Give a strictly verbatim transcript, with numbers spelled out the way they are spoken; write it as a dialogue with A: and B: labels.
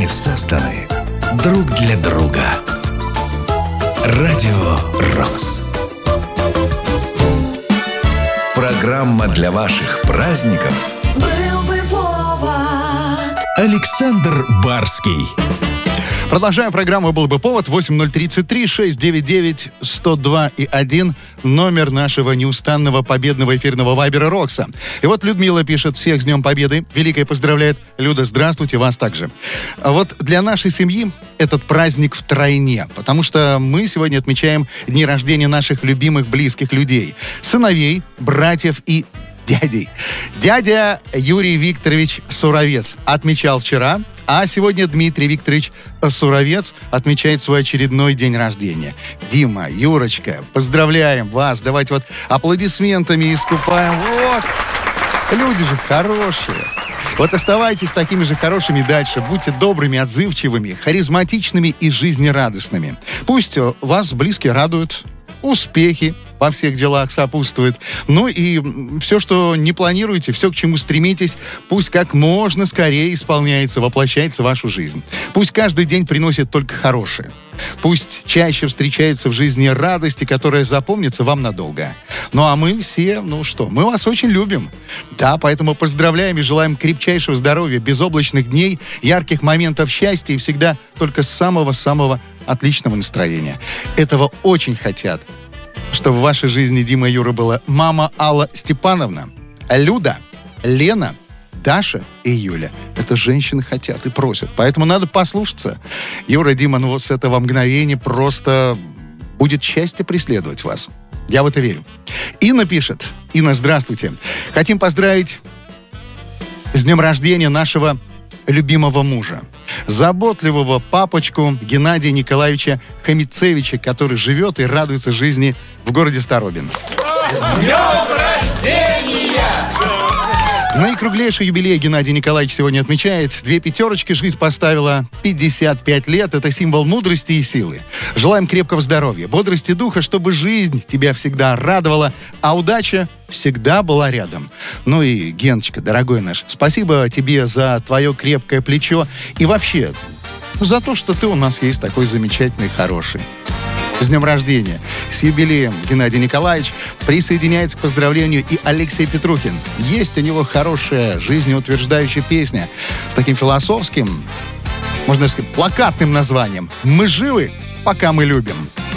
A: они созданы друг для друга. Радио «Рокс». Программа для ваших праздников.
B: Был бы повод.
A: Александр Барский.
C: Продолжаем программу «Был бы повод». восемь ноль тридцать три шестьсот девяносто девять сто два и один. Номер нашего неустанного победного эфирного вайбера «Рокса». И вот Людмила пишет: всех с Днем Победы. Великая поздравляет. Люда, здравствуйте, вас также. А вот для нашей семьи этот праздник втройне, потому что мы сегодня отмечаем дни рождения наших любимых близких людей. Сыновей, братьев и дядей. Дядя Юрий Викторович Суровец отмечал вчера, а сегодня Дмитрий Викторович Суровец отмечает свой очередной день рождения. Дима, Юрочка, поздравляем вас. Давайте вот аплодисментами искупаем. Вот. Люди же хорошие. Вот оставайтесь такими же хорошими дальше. Будьте добрыми, отзывчивыми, харизматичными и жизнерадостными. Пусть вас близкие радуют, успехи во всех делах сопутствует. Ну и все, что не планируете, все, к чему стремитесь, пусть как можно скорее исполняется, воплощается в вашу жизнь. Пусть каждый день приносит только хорошее. Пусть чаще встречается в жизни радости, которая запомнится вам надолго. Ну а мы все, ну что, мы вас очень любим. Да, поэтому поздравляем и желаем крепчайшего здоровья, безоблачных дней, ярких моментов счастья и всегда только самого-самого отличного настроения. Этого очень хотят, чтобы в вашей жизни, Дима и Юра, была мама Алла Степановна, Люда, Лена, Даша и Юля. Это женщины хотят и просят. Поэтому надо послушаться. Юра, Дима, ну вот с этого мгновения просто будет счастье преследовать вас. Я в это верю. Инна пишет. Инна, здравствуйте. Хотим поздравить с днем рождения нашего любимого мужа, заботливого папочку Геннадия Николаевича Хамицевича, который живет и радуется жизни в городе Старобин.
D: С днем рождения!
C: Наикруглейший юбилей Геннадий Николаевич сегодня отмечает. Две пятерочки жизнь поставила. пятьдесят пять лет. Это символ мудрости и силы. Желаем крепкого здоровья, бодрости духа, чтобы жизнь тебя всегда радовала, а удача всегда была рядом. Ну и, Геночка, дорогой наш, спасибо тебе за твое крепкое плечо и вообще за то, что ты у нас есть такой замечательный, хороший. С днем рождения, с юбилеем Геннадий Николаевич. Присоединяется к поздравлению и Алексей Петрухин. Есть у него хорошая жизнеутверждающая песня с таким философским, можно сказать, плакатным названием «Мы живы, пока мы любим».